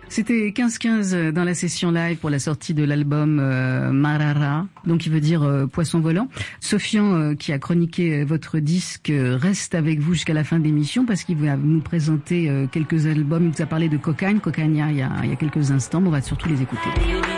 C'était 15-15 dans la session live pour la sortie de l'album Marara, donc qui veut dire poisson volant. Sofian, qui a chroniqué votre disque, reste avec vous jusqu'à la fin de l'émission parce qu'il va nous présenter quelques albums. Il nous a parlé de Cocagne il y a quelques instants, mais on va surtout les écouter.